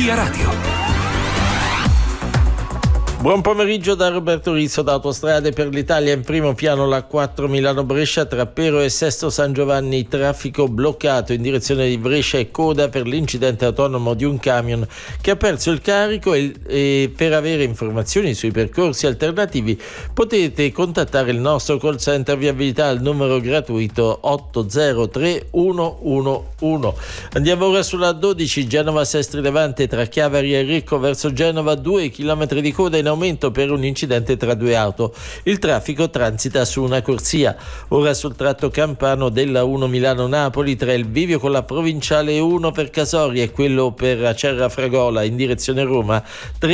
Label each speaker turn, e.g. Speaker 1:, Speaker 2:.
Speaker 1: Via Radio.
Speaker 2: Buon pomeriggio da Roberto Rizzo da Autostrade per l'Italia. In primo piano la 4 Milano-Brescia tra Pero e Sesto San Giovanni, traffico bloccato in direzione di Brescia e coda per l'incidente autonomo di un camion che ha perso il carico e per avere informazioni sui percorsi alternativi potete contattare il nostro call center viabilità al numero gratuito 803 111. Andiamo ora sulla 12 Genova-Sestri Levante tra Chiavari e Recco verso Genova, 2 km di coda in aumento per un incidente tra due auto. Il traffico transita su una corsia. Ora sul tratto campano della 1 Milano-Napoli tra il bivio con la provinciale 1 per Casori e quello per Acerra Fragola in direzione Roma,